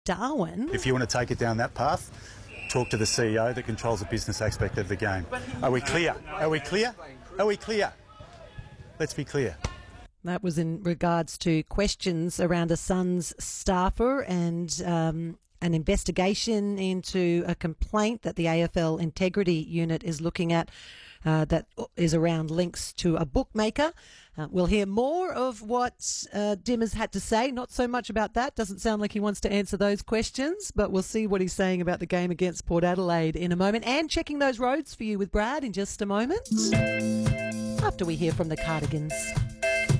Darwin. If you want to take it down that path, talk to the CEO that controls the business aspect of the game. Are we clear? Are we clear? Are we clear? Let's be clear. That was in regards to questions around a Suns staffer and an investigation into a complaint that the AFL Integrity Unit is looking at that is around links to a bookmaker. We'll hear more of what Dimmer's had to say. Not so much about that. Doesn't sound like he wants to answer those questions, but we'll see what he's saying about the game against Port Adelaide in a moment. And checking those roads for you with Brad in just a moment, after we hear from the Cardigans.